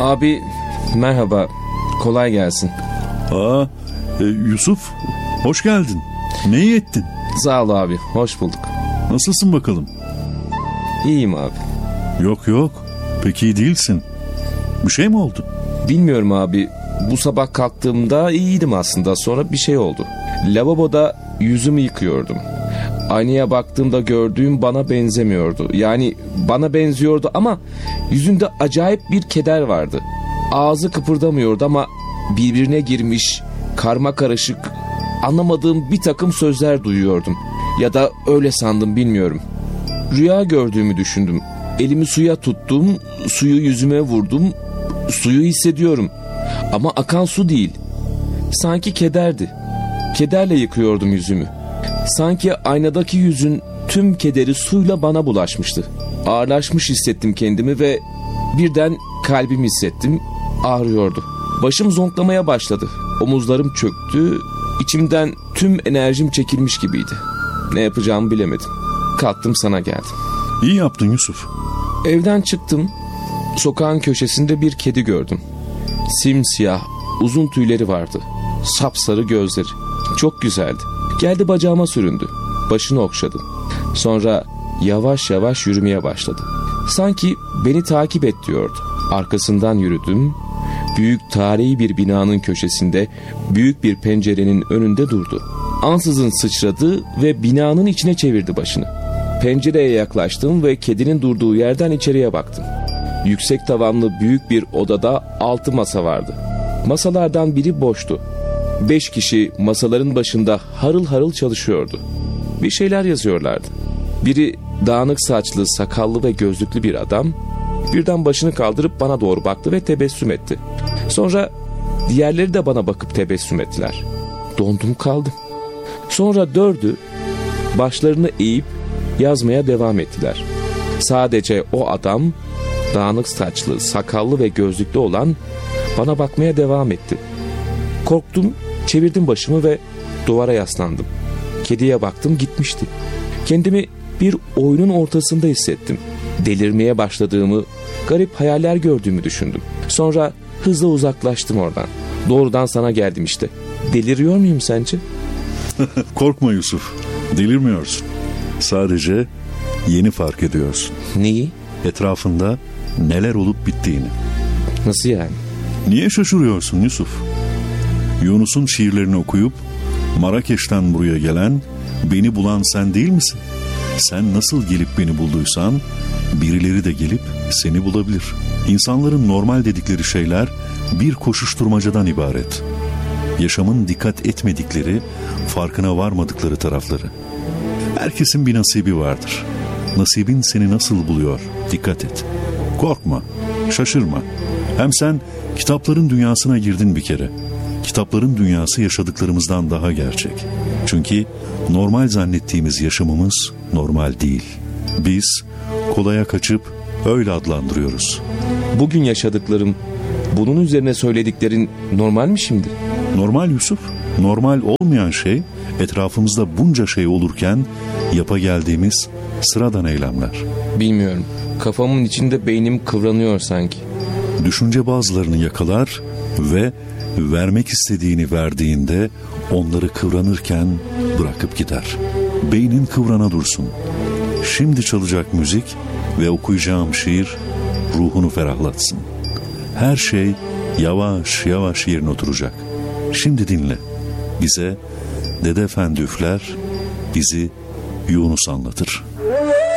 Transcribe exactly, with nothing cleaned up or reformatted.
Abi merhaba, kolay gelsin. Aa, e, Yusuf, hoş geldin. Ne iyi ettin? Sağ ol abi, hoş bulduk. Nasılsın bakalım? İyiyim abi. Yok yok, pek iyi değilsin. Bir şey mi oldu? Bilmiyorum abi, bu sabah kalktığımda iyiydim aslında, sonra bir şey oldu. Lavaboda yüzümü yıkıyordum. Aynaya baktığımda gördüğüm bana benzemiyordu. Yani bana benziyordu ama yüzünde acayip bir keder vardı. Ağzı kıpırdamıyordu ama birbirine girmiş, karma karışık, anlamadığım bir takım sözler duyuyordum. Ya da öyle sandım, bilmiyorum. Rüya gördüğümü düşündüm. Elimi suya tuttum, suyu yüzüme vurdum. Suyu hissediyorum. Ama akan su değil. Sanki kederdi. Kederle yıkıyordum yüzümü. Sanki aynadaki yüzün tüm kederi suyla bana bulaşmıştı. Ağırlaşmış hissettim kendimi ve birden kalbimi hissettim. Ağrıyordu. Başım zonklamaya başladı. Omuzlarım çöktü. İçimden tüm enerjim çekilmiş gibiydi. Ne yapacağımı bilemedim. Kalktım, sana geldim. İyi yaptın Yusuf. Evden çıktım. Sokağın köşesinde bir kedi gördüm. Simsiyah, uzun tüyleri vardı. Sapsarı gözleri. Çok güzeldi. Geldi bacağıma süründü. Başını okşadım. Sonra yavaş yavaş yürümeye başladı. Sanki beni takip et diyordu. Arkasından yürüdüm. Büyük tarihi bir binanın köşesinde büyük bir pencerenin önünde durdu. Ansızın sıçradı ve binanın içine çevirdi başını. Pencereye yaklaştım ve kedinin durduğu yerden içeriye baktım. Yüksek tavanlı büyük bir odada altı masa vardı. Masalardan biri boştu. Beş kişi masaların başında harıl harıl çalışıyordu. Bir şeyler yazıyorlardı. Biri dağınık saçlı, sakallı ve gözlüklü bir adam. Birden başını kaldırıp bana doğru baktı ve tebessüm etti. Sonra diğerleri de bana bakıp tebessüm ettiler. Dondum kaldım. Sonra dördü başlarını eğip yazmaya devam ettiler. Sadece o adam, dağınık saçlı, sakallı ve gözlüklü olan, bana bakmaya devam etti. Korktum, çevirdim başımı ve duvara yaslandım. Kediye baktım, gitmişti. Kendimi bir oyunun ortasında hissettim. Delirmeye başladığımı, garip hayaller gördüğümü düşündüm. Sonra hızla uzaklaştım oradan. Doğrudan sana geldim işte. Deliriyor muyum sence? Korkma Yusuf, delirmiyorsun. Sadece yeni fark ediyorsun. Neyi? Etrafında neler olup bittiğini. Nasıl yani? Niye şaşırıyorsun Yusuf? Yunus'un şiirlerini okuyup Marrakeş'ten buraya gelen, beni bulan sen değil misin? Sen nasıl gelip beni bulduysan birileri de gelip seni bulabilir. İnsanların normal dedikleri şeyler bir koşuşturmacadan ibaret. Yaşamın dikkat etmedikleri, farkına varmadıkları tarafları. Herkesin bir nasibi vardır. Nasibin seni nasıl buluyor? Dikkat et. Korkma, şaşırma. Hem sen kitapların dünyasına girdin bir kere. Kitapların dünyası yaşadıklarımızdan daha gerçek. Çünkü normal zannettiğimiz yaşamımız normal değil. Biz kolaya kaçıp öyle adlandırıyoruz. Bugün yaşadıklarım, bunun üzerine söylediklerin normal mi şimdi? Normal Yusuf. Normal olmayan şey etrafımızda bunca şey olurken yapa geldiğimiz sıradan eylemler. Bilmiyorum. Kafamın içinde beynim kıvranıyor sanki. Düşünce bazılarını yakalar ve vermek istediğini verdiğinde onları kıvranırken bırakıp gider. Beynin kıvrana dursun. Şimdi çalacak müzik ve okuyacağım şiir ruhunu ferahlatsın. Her şey yavaş yavaş yerine oturacak. Şimdi dinle. Bize Dede Efendi üfler, bizi Yunus anlatır.